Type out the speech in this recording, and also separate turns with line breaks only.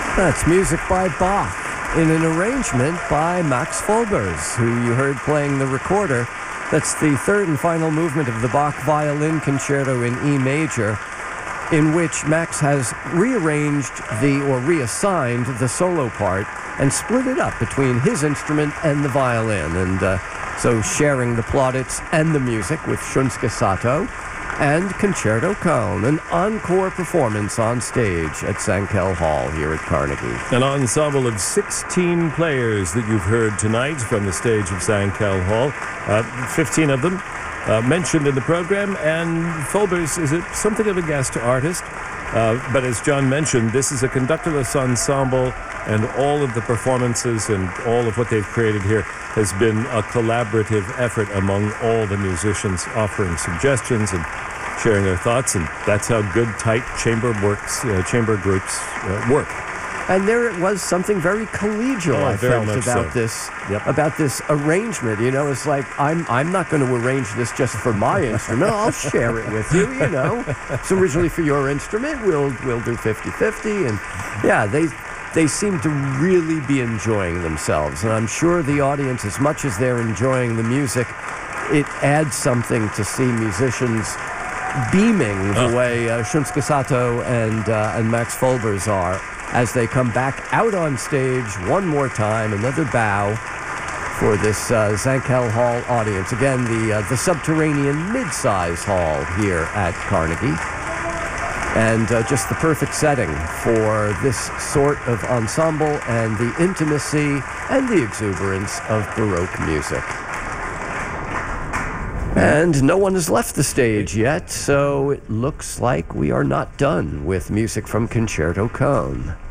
That's music by Bach in an arrangement by Max Folbers, who you heard playing the recorder. That's the third and final movement of the Bach Violin Concerto in E major, in which Max has rearranged or reassigned the solo part and split it up between his instrument and the violin. And so sharing the plaudits and the music with Shunsuke Sato and Concerto Cone, an encore performance on stage at Sankel Hall here at Carnegie.
An ensemble of 16 players that you've heard tonight from the stage of Sankel Hall. 15 of them mentioned in the program, and Folbers is something of a guest artist. But as John mentioned, this is a conductorless ensemble, and all of the performances and all of what they've created here has been a collaborative effort among all the musicians, offering suggestions and sharing their thoughts, and that's how good, tight chamber groups work.
And there it was, something very collegial, I felt, about this arrangement. You know, it's like, I'm not going to arrange this just for my instrument. I'll share it with you, you know. It's originally for your instrument. We'll do 50-50. And yeah, they seem to really be enjoying themselves. And I'm sure the audience, as much as they're enjoying the music, it adds something to see musicians beaming the way Shunsuke Sato and Max Folbers are as they come back out on stage one more time, another bow for this Sankel Hall audience. Again, the subterranean mid-size hall here at Carnegie. And just the perfect setting for this sort of ensemble and the intimacy and the exuberance of Baroque music. And no one has left the stage yet, so it looks like we are not done with music from Concerto Cone.